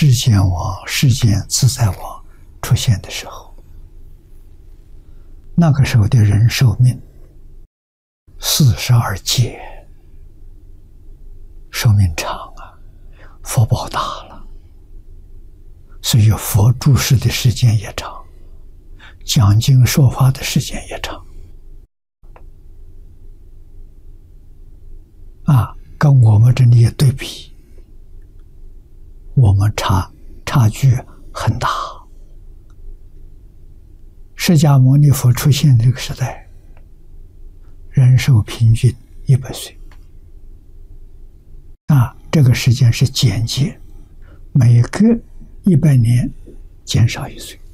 世间王、世间自在王出现的时候，那个时候的人寿命42劫，寿命长啊，福报大了，所以佛住世的时间也长，讲经说法的时间也长啊，跟我们这里对比，我们差距很大。释迦牟尼佛出现的这个时代，人寿平均100岁啊，这个时间是减阶，每隔100年减少1岁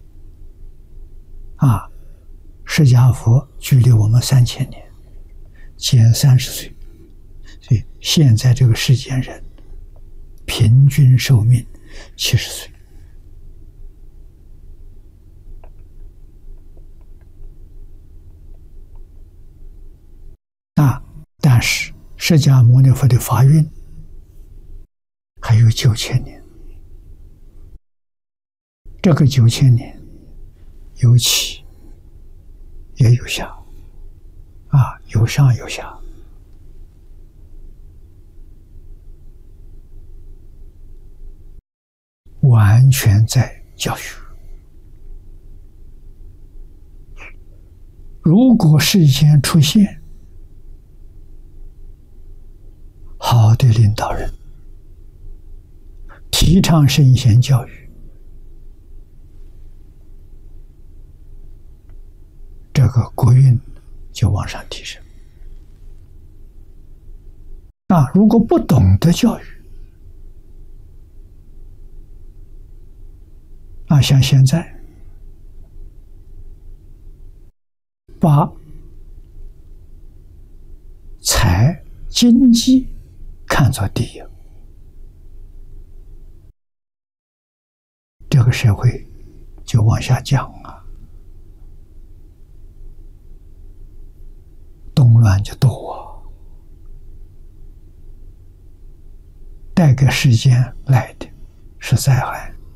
啊。释迦佛距离我们3000年，减30岁，所以现在这个世间人平均寿命70岁啊。但是释迦牟尼佛的法运还有9000年，这个9000年有起也有下啊，有上有下。完全在教育。如果世间出现好的领导人，提倡圣贤教育，这个国运就往上提升。那如果不懂得教育，像现在把财经济看作第一，这个社会就往下降啊，动乱就多啊，带给世间来的是灾害。